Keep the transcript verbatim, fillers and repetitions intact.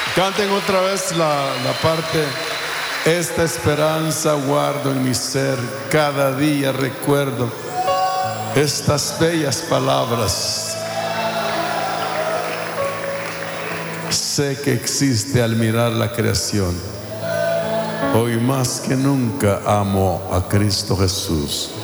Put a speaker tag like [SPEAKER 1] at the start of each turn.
[SPEAKER 1] Canten otra vez la, la parte. Esta esperanza guardo en mi ser, cada día recuerdo estas bellas palabras. Sé que existe al mirar la creación. Hoy más que nunca amo a Cristo Jesús.